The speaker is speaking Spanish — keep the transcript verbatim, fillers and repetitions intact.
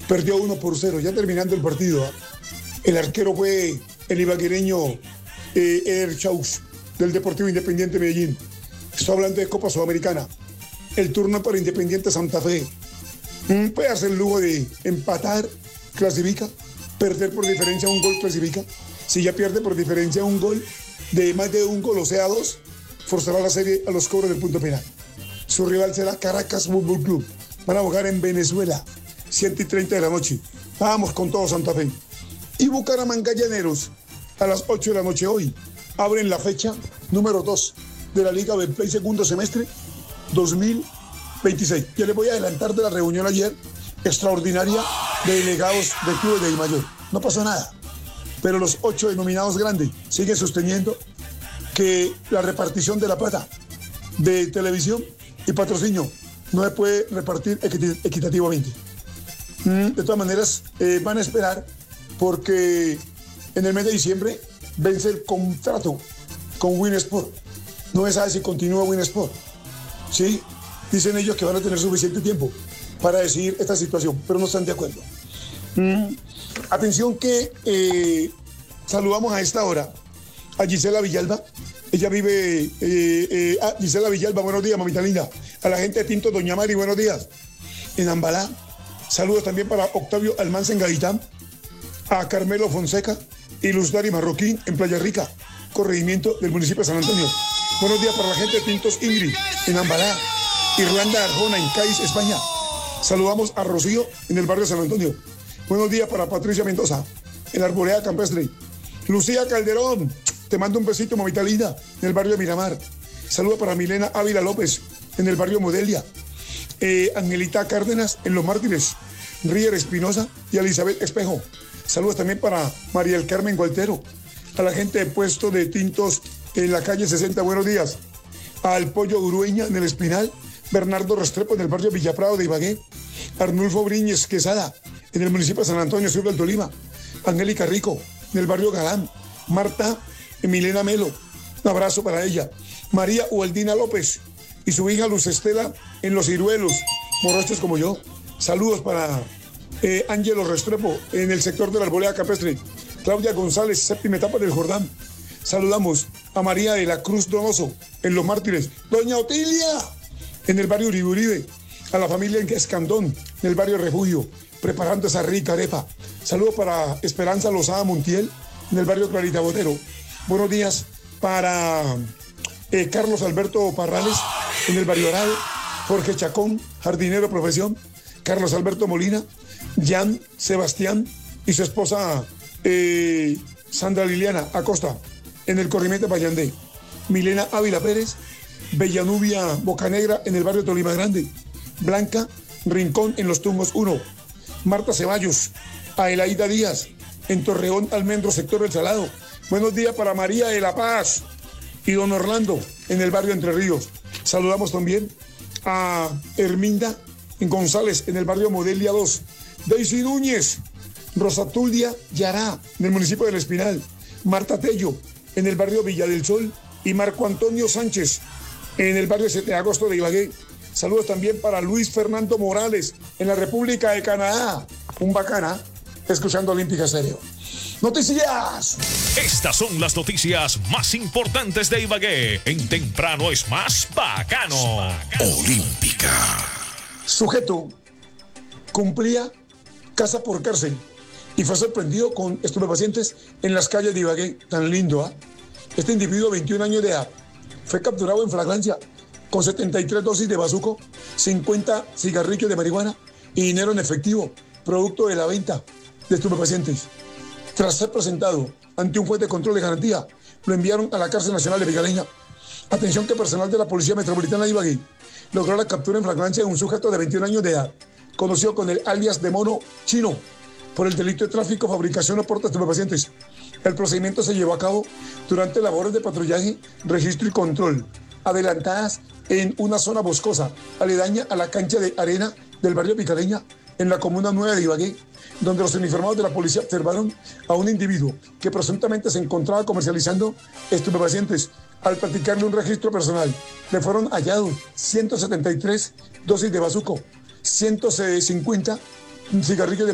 perdió uno por cero, ya terminando el partido. ¿eh? El arquero fue el ibaguereño eh, Eder Chaus, del Deportivo Independiente Medellín. Estoy hablando de Copa Sudamericana. El turno para Independiente Santa Fe. Mm, puede hacer el lujo de empatar, clasifica. Perder por diferencia un gol, clasifica. Si ya pierde por diferencia un gol, de más de un gol, o sea, dos, forzará la serie a los cobros del punto penal. Su rival será Caracas Fútbol Club. Van a jugar en Venezuela, siete y treinta de la noche. Vamos con todo Santa Fe. Y Bucaramanga Llaneros, a las ocho de la noche hoy, abren la fecha número dos de la Liga Betplay segundo semestre dos mil veintiséis. Ya les voy a adelantar de la reunión ayer, extraordinaria, de delegados de clubes de Dimayor. No pasó nada, pero los ocho denominados grandes siguen sosteniendo que la repartición de la plata de televisión y patrocinio no se puede repartir equit- equitativamente. Mm, de todas maneras, eh, van a esperar porque en el mes de diciembre vence el contrato con Winsport. No se sabe si continúa Winsport. Sí, dicen ellos que van a tener suficiente tiempo para decidir esta situación, pero no están de acuerdo. Mm. Atención que eh, saludamos a esta hora a Gisela Villalba. Ella vive, eh, eh, ah, Gisela Villalba, buenos días, mamita linda. A la gente de Tinto Doña Mari, buenos días. En Ambalá, saludos también para Octavio Almanza en Gaitán, a Carmelo Fonseca y Luz Dari Marroquín en Playa Rica, corregimiento del municipio de San Antonio. Buenos días para la gente de Tintos Ingrid en Ambalá, Irlanda Arjona en Cádiz, España. Saludamos a Rocío en el barrio de San Antonio. Buenos días para Patricia Mendoza en la Arboleda Campestre. Lucía Calderón, te mando un besito, mamita linda, en el barrio de Miramar. Saludos para Milena Ávila López en el barrio Modelia. Eh, Angelita Cárdenas en Los Mártires. Rier Espinosa y Elizabeth Espejo. Saludos también para María del Carmen Gualtero. A la gente de puesto de tintos en la calle sesenta, buenos días. Al Pollo Urueña en el Espinal. Bernardo Restrepo en el barrio Villaprado de Ibagué. Arnulfo Briñez Quesada en el municipio de San Antonio, sur del Tolima. Angélica Rico en el barrio Galán. Marta Milena Melo, un abrazo para ella. María Ualdina López y su hija Luz Estela en Los Ciruelos, morochos como yo. Saludos para eh, Ángelo Restrepo en el sector de la Arboleda Campestre. Claudia González, séptima etapa del Jordán. Saludamos a María de la Cruz Donoso en Los Mártires. Doña Otilia en el barrio Uribe Uribe. A la familia en Escandón, en el barrio Refugio, preparando esa rica arepa. Saludos para Esperanza Lozada Montiel en el barrio Clarita Botero. Buenos días para eh, Carlos Alberto Parrales en el barrio Arado. Jorge Chacón, jardinero profesión. Carlos Alberto Molina. Jan Sebastián y su esposa eh, Sandra Liliana Acosta en el corrimiento Payandé. Milena Ávila Pérez, Bellanubia Bocanegra en el barrio Tolima Grande. Blanca Rincón en Los Tumbos uno. Marta Ceballos, Aelaida Díaz en Torreón Almendro, sector del Salado. Buenos días para María de la Paz y don Orlando en el barrio Entre Ríos. Saludamos también a Herminda González en el barrio Modelia dos. Daisy Núñez, Rosatuldia Yará en el municipio del Espinal. Marta Tello en el barrio Villa del Sol y Marco Antonio Sánchez en el barrio siete de agosto de Ibagué. Saludos también para Luis Fernando Morales en la República de Canadá. Un bacana, escuchando Olímpica Estéreo. ¡Noticias! Estas son las noticias más importantes de Ibagué. En Temprano es más bacano. Olímpica. Sujeto cumplía casa por cárcel y fue sorprendido con estupefacientes en las calles de Ibagué. Tan lindo, ¿ah? ¿eh? Este individuo, veintiún años de edad, fue capturado en flagrancia con setenta y tres dosis de bazuco, cincuenta cigarrillos de marihuana y dinero en efectivo, producto de la venta de estupefacientes. Tras ser presentado ante un juez de control de garantía, lo enviaron a la cárcel nacional de Vigaleña. Atención que personal de la Policía Metropolitana de Ibagué logró la captura en flagrancia de un sujeto de veintiún años de edad, conocido con el alias de Mono Chino, por el delito de tráfico, fabricación o porte de estupefacientes. El procedimiento se llevó a cabo durante labores de patrullaje, registro y control, adelantadas en una zona boscosa, aledaña a la cancha de arena del barrio Vigaleña, en la comuna nueva de Ibagué, donde los uniformados de la policía observaron a un individuo que presuntamente se encontraba comercializando estupefacientes. Al practicarle un registro personal, le fueron hallados ciento setenta y tres dosis de bazuco, ciento cincuenta cigarrillos de